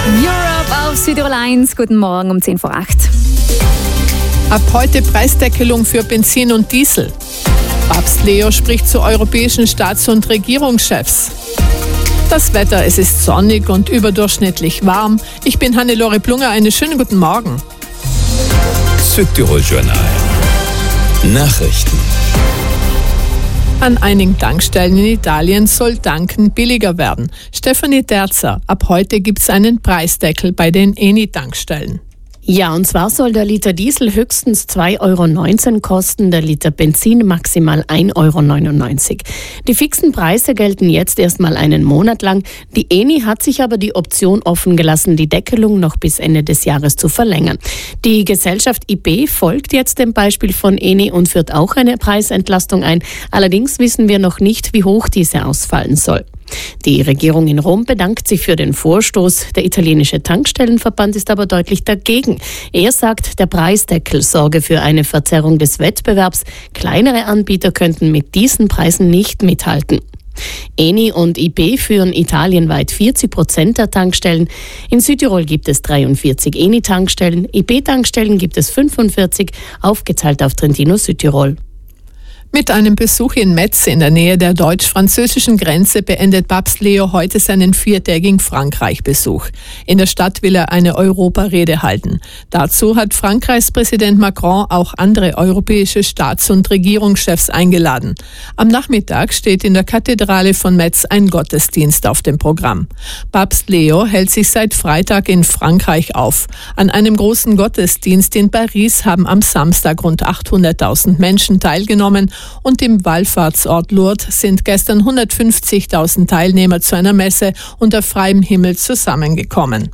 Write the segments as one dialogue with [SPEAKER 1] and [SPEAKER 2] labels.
[SPEAKER 1] Europe auf Südtirol 1. Guten Morgen um 10 vor 8.
[SPEAKER 2] Ab heute Preisdeckelung für Benzin und Diesel. Papst Leo spricht zu europäischen Staats- und Regierungschefs. Das Wetter, es ist sonnig und überdurchschnittlich warm. Ich bin Hannelore Plunger, einen schönen guten Morgen.
[SPEAKER 3] Südtirol Journal. Nachrichten.
[SPEAKER 2] An einigen Tankstellen in Italien soll Tanken billiger werden. Stefanie Terzer, ab heute gibt es einen Preisdeckel bei den Eni-Tankstellen.
[SPEAKER 4] Ja, und zwar soll der Liter Diesel höchstens 2,19 € kosten, der Liter Benzin maximal 1,99 €. Die fixen Preise gelten jetzt erstmal einen Monat lang. Die Eni hat sich aber die Option offen gelassen, die Deckelung noch bis Ende des Jahres zu verlängern. Die Gesellschaft IB folgt jetzt dem Beispiel von Eni und führt auch eine Preisentlastung ein. Allerdings wissen wir noch nicht, wie hoch diese ausfallen soll. Die Regierung in Rom bedankt sich für den Vorstoß. Der italienische Tankstellenverband ist aber deutlich dagegen. Er sagt, der Preisdeckel sorge für eine Verzerrung des Wettbewerbs. Kleinere Anbieter könnten mit diesen Preisen nicht mithalten. Eni und IB führen italienweit 40% der Tankstellen. In Südtirol gibt es 43 Eni-Tankstellen, IB-Tankstellen gibt es 45, aufgeteilt auf Trentino Südtirol.
[SPEAKER 2] Mit einem Besuch in Metz in der Nähe der deutsch-französischen Grenze beendet Papst Leo heute seinen 4-tägigen Frankreich-Besuch. In der Stadt will er eine Europarede halten. Dazu hat Frankreichs Präsident Macron auch andere europäische Staats- und Regierungschefs eingeladen. Am Nachmittag steht in der Kathedrale von Metz ein Gottesdienst auf dem Programm. Papst Leo hält sich seit Freitag in Frankreich auf. An einem großen Gottesdienst in Paris haben am Samstag rund 800.000 Menschen teilgenommen. Und im Wallfahrtsort Lourdes sind gestern 150.000 Teilnehmer zu einer Messe unter freiem Himmel zusammengekommen.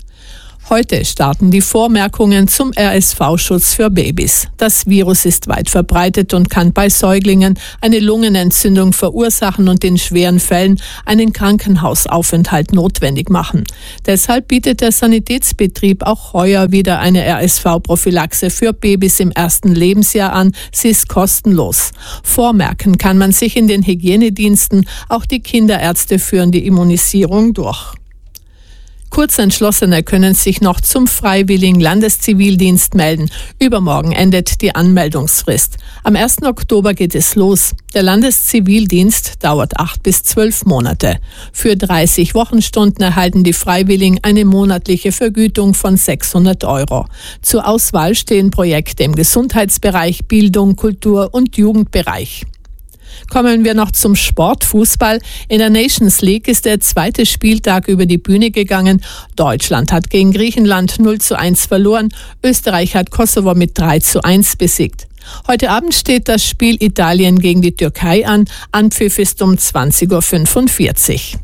[SPEAKER 2] Heute starten die Vormerkungen zum RSV-Schutz für Babys. Das Virus ist weit verbreitet und kann bei Säuglingen eine Lungenentzündung verursachen und in schweren Fällen einen Krankenhausaufenthalt notwendig machen. Deshalb bietet der Sanitätsbetrieb auch heuer wieder eine RSV-Prophylaxe für Babys im ersten Lebensjahr an. Sie ist kostenlos. Vormerken kann man sich in den Hygienediensten. Auch die Kinderärzte führen die Immunisierung durch. Kurzentschlossene können sich noch zum freiwilligen Landeszivildienst melden. Übermorgen endet die Anmeldungsfrist. Am 1. Oktober geht es los. Der Landeszivildienst dauert 8 bis 12 Monate. Für 30 Wochenstunden erhalten die Freiwilligen eine monatliche Vergütung von 600 €. Zur Auswahl stehen Projekte im Gesundheitsbereich, Bildung, Kultur und Jugendbereich. Kommen wir noch zum Sport, Fußball. In der Nations League ist der zweite Spieltag über die Bühne gegangen. Deutschland hat gegen Griechenland 0:1 verloren. Österreich hat Kosovo mit 3:1 besiegt. Heute Abend steht das Spiel Italien gegen die Türkei an. Anpfiff ist um 20:45 Uhr.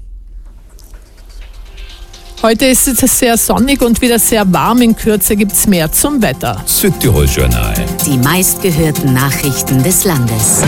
[SPEAKER 2] Heute ist es sehr sonnig und wieder sehr warm. In Kürze gibt es mehr zum Wetter.
[SPEAKER 3] Südtirol Journal.
[SPEAKER 5] Die meistgehörten Nachrichten des Landes.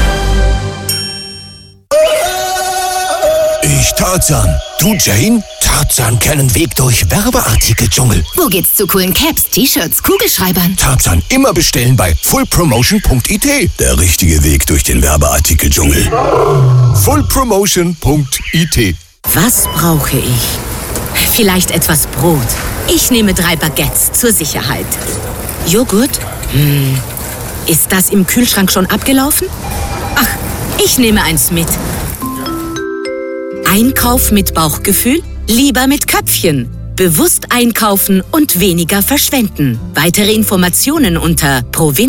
[SPEAKER 6] Ich Tarzan. Du Jane? Tarzan kennen Weg durch Werbeartikeldschungel.
[SPEAKER 5] Wo geht's zu coolen Caps, T-Shirts, Kugelschreibern?
[SPEAKER 6] Tarzan immer bestellen bei fullpromotion.it. Der richtige Weg durch den Werbeartikeldschungel. fullpromotion.it.
[SPEAKER 5] Was brauche ich? Vielleicht etwas Brot. Ich nehme 3 Baguettes zur Sicherheit. Joghurt? Ist das im Kühlschrank schon abgelaufen? Ach, ich nehme eins mit. Einkauf mit Bauchgefühl? Lieber mit Köpfchen. Bewusst einkaufen und weniger verschwenden. Weitere Informationen unter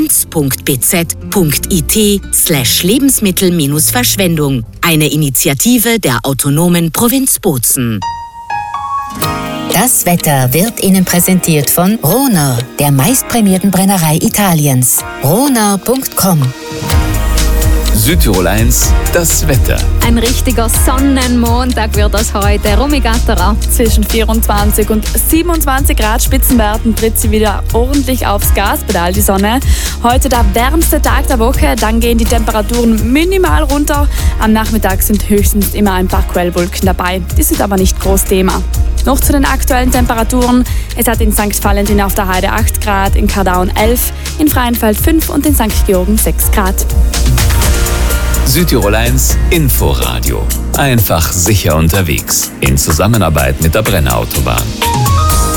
[SPEAKER 5] provinz.bz.it/Lebensmittel-Verschwendung. Eine Initiative der autonomen Provinz Bozen.
[SPEAKER 7] Das Wetter wird Ihnen präsentiert von Rohner, der meistprämierten Brennerei Italiens. Rohner.com.
[SPEAKER 3] Südtirol 1, das Wetter.
[SPEAKER 1] Ein richtiger Sonnenmontag wird das heute. Romy Gatterer.
[SPEAKER 8] Zwischen 24 und 27 Grad Spitzenwerten tritt sie wieder ordentlich aufs Gaspedal, die Sonne. Heute der wärmste Tag der Woche, dann gehen die Temperaturen minimal runter. Am Nachmittag sind höchstens immer ein paar Quellwolken dabei. Die sind aber nicht groß Thema. Noch zu den aktuellen Temperaturen. Es hat in St. Valentin auf der Heide 8 Grad, in Kardaun 11, in Freienfeld 5 und in St. Georgen 6 Grad.
[SPEAKER 3] Südtirol 1 Inforadio. Einfach sicher unterwegs. In Zusammenarbeit mit der Brenner Autobahn.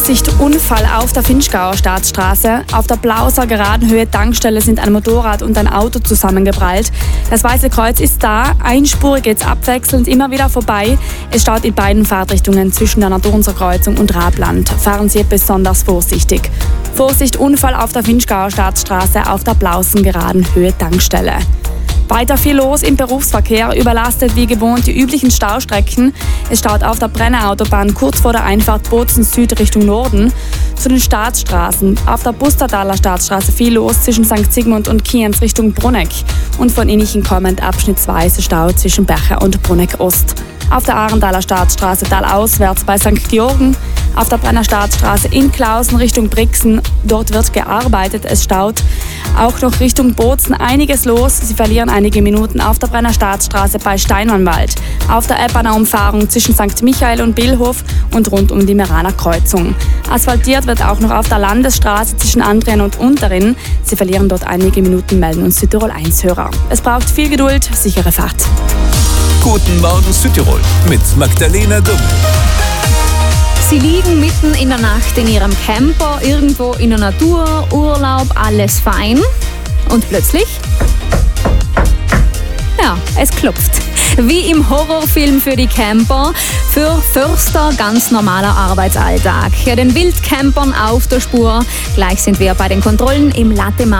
[SPEAKER 8] Vorsicht, Unfall auf der Vinschgauer Staatsstraße. Auf der Plauser Geradenhöhe Tankstelle sind ein Motorrad und ein Auto zusammengeprallt. Das Weiße Kreuz ist da, einspurig geht's abwechselnd immer wieder vorbei. Es staut in beiden Fahrtrichtungen zwischen der Naturnser Kreuzung und Rabland. Fahren Sie besonders vorsichtig. Vorsicht, Unfall auf der Vinschgauer Staatsstraße auf der Plausen Geradenhöhe Tankstelle. Weiter viel los im Berufsverkehr, überlastet wie gewohnt die üblichen Staustrecken. Es staut auf der Brennerautobahn kurz vor der Einfahrt Bozen Süd Richtung Norden. Zu den Staatsstraßen. Auf der Bustertaler Staatsstraße viel los zwischen St. Sigmund und Kienz Richtung Bruneck. Und von Innichen kommend abschnittsweise Stau zwischen Bercher und Bruneck Ost. Auf der Arentaler Staatsstraße talauswärts bei St. Georgen. Auf der Brenner Staatsstraße in Klausen Richtung Brixen. Dort wird gearbeitet, es staut. Auch noch Richtung Bozen einiges los. Sie verlieren einige Minuten auf der Brenner Staatsstraße bei Steinmannwald. Auf der Eppaner Umfahrung zwischen St. Michael und Billhof und rund um die Meraner Kreuzung. Asphaltiert wird auch noch auf der Landesstraße zwischen Andrien und Unterin. Sie verlieren dort einige Minuten, melden uns Südtirol 1 Hörer. Es braucht viel Geduld, sichere Fahrt.
[SPEAKER 3] Guten Morgen Südtirol mit Magdalena Dumm.
[SPEAKER 1] Sie liegen mitten in der Nacht in ihrem Camper, irgendwo in der Natur, Urlaub, alles fein. Und plötzlich, ja, es klopft. Wie im Horrorfilm für die Camper, für Förster ganz normaler Arbeitsalltag. Ja, den Wildcampern auf der Spur. Gleich sind wir bei den Kontrollen im Latte